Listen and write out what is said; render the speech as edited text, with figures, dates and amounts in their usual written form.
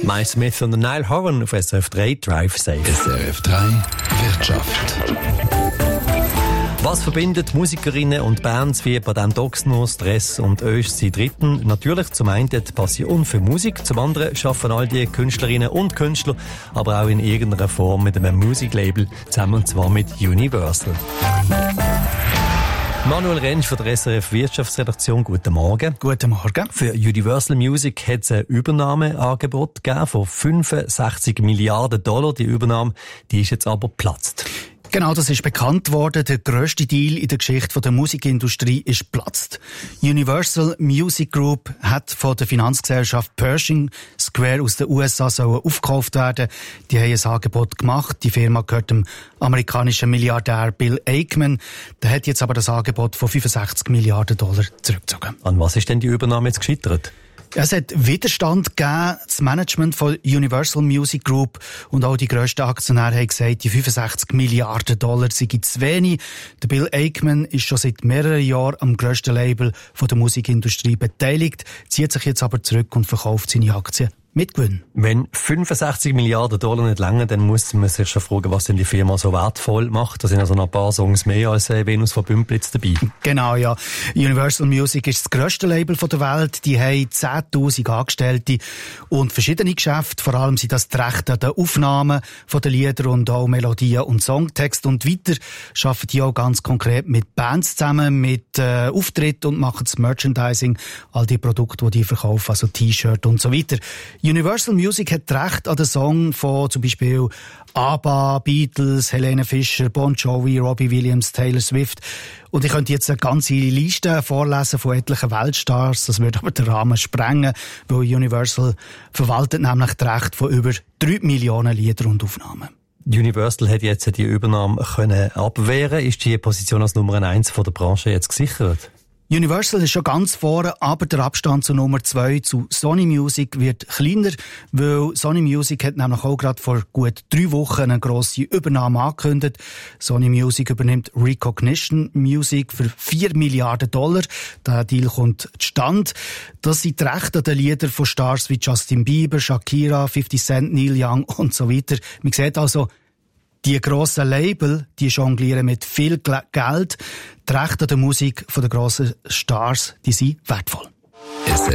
Miles Smith und Niall Horan auf SRF 3 Drive Safe. SRF 3 Wirtschaft. Was verbindet Musikerinnen und Bands wie bei dem Doxno, Stress und Ösch sie Dritten? Natürlich zum einen die Passion für Musik, zum anderen schaffen all die Künstlerinnen und Künstler aber auch in irgendeiner Form mit einem Musiklabel zusammen, und zwar mit Universal. Manuel Rentsch von der SRF Wirtschaftsredaktion, guten Morgen. Guten Morgen. Für Universal Music hat es ein Übernahmeangebot gegeben von $65 Milliarden. Die Übernahme, die ist jetzt aber geplatzt. Genau, das ist bekannt worden. Der grösste Deal in der Geschichte der Musikindustrie ist geplatzt. Universal Music Group hat von der Finanzgesellschaft Pershing Square aus den USA aufgekauft werden. Die haben ein Angebot gemacht. Die Firma gehört dem amerikanischen Milliardär Bill Ackman. Der hat jetzt aber das Angebot von $65 Milliarden zurückgezogen. An was ist denn die Übernahme jetzt gescheitert? Es hat Widerstand gegeben. Das Management von Universal Music Group und auch die grössten Aktionäre haben gesagt, die $65 Milliarden seien zu wenig. Der Bill Ackman ist schon seit mehreren Jahren am grössten Label von der Musikindustrie beteiligt, zieht sich jetzt aber zurück und verkauft seine Aktien mit Gewinn. Wenn $65 Milliarden nicht lange, dann muss man sich schon fragen, was denn die Firma so wertvoll macht. Da sind also noch ein paar Songs mehr als Venus von Bümplitz dabei. Genau, ja. Universal Music ist das grösste Label der Welt. Die haben 10'000 Angestellte und verschiedene Geschäfte. Vor allem sind das die Rechte an den Aufnahmen von den Liedern und auch Melodien und Songtext. Und weiter arbeiten die auch ganz konkret mit Bands zusammen, mit Auftritten und machen das Merchandising, all die Produkte, die verkaufen, also T-Shirt und so weiter. Universal Music hat Recht an den Song von zum Beispiel ABBA, Beatles, Helene Fischer, Bon Jovi, Robbie Williams, Taylor Swift. Und ich könnte jetzt eine ganze Liste vorlesen von etlichen Weltstars. Das würde aber den Rahmen sprengen, weil Universal verwaltet nämlich das Recht von über 3 Millionen Liedern und Aufnahmen. Universal hat jetzt die Übernahme können abwehren. Ist die Position als Nummer 1 von der Branche jetzt gesichert? Universal ist schon ganz vorne, aber der Abstand zu Nummer 2 zu Sony Music wird kleiner, weil Sony Music hat nämlich auch gerade vor gut 3 Wochen eine grosse Übernahme angekündigt. Sony Music übernimmt Recognition Music für $4 Milliarden. Der Deal kommt zustande. Das sind die Rechte an den Liedern von Stars wie Justin Bieber, Shakira, 50 Cent, Neil Young und so weiter. Man sieht also, die grossen Label, die jonglieren mit viel Geld. Die Rechte an der Musik von den grossen Stars, die sind wertvoll. SRF